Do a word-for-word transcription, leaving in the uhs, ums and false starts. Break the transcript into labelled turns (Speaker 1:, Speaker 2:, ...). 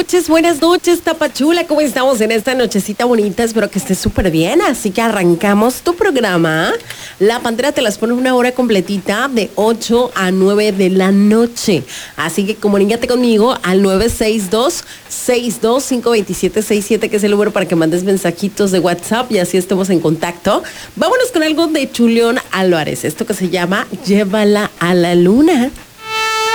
Speaker 1: noches, buenas noches, Tapachula. ¿Cómo estamos en esta nochecita bonita? Espero que estés súper bien. Así que arrancamos tu programa. La Pantera te las pone una hora completita de ocho a nueve de la noche. Así que comunícate conmigo al nueve seis dos, seis dos cinco, dos siete seis siete, que es el número para que mandes mensajitos de WhatsApp y así estemos en contacto. Vámonos con algo de Julián Álvarez. Esto que se llama Llévala a la Luna.